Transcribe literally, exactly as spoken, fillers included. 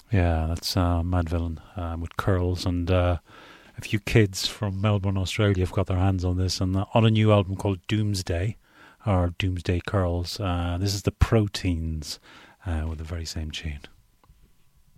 Yeah, that's uh, Madvillain um, with Curls, and uh, a few kids from Melbourne, Australia have got their hands on this, and uh, on a new album called Doomsday, or Doomsday Curls. Uh, this is the Proteins uh, with the very same tune.